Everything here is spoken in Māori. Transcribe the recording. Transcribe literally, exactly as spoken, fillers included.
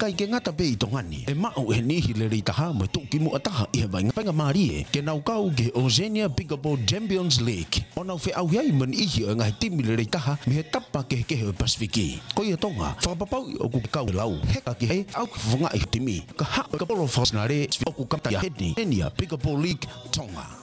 kai ke ngata pe i tongani. E mao e ni hileri taha mo tuki mo ataha i hawai ngapanga maari e. Ke nau kau ke Oceania Pickleball Champions League. O nau fe au hiai man ihi o ngai timi leri taha me he tapa ke ke he Pasifiki. Ko ia tonga, whakapapau i oku kau lau. Heka ki hei au ki whunga i timi. Ka ha ka polo whasnare o ku kapta ya hedni. Enia Pickleball League Tonga.